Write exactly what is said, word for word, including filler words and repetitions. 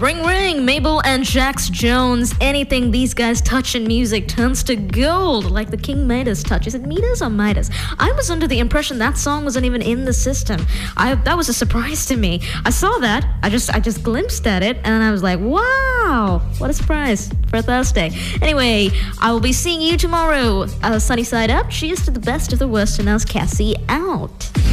Ring Ring, Mabel and Jax Jones. Anything these guys touch in music turns to gold, like the King Midas touch. Is it Midas or Midas? I was under the impression that song wasn't even in the system. I that was a surprise to me. I saw that. I just I just glimpsed at it, and I was like, wow, what a surprise for a Thursday. Anyway, I will be seeing you tomorrow. Uh, sunny side up. Cheers to the best of the worst, and now's Cassie out.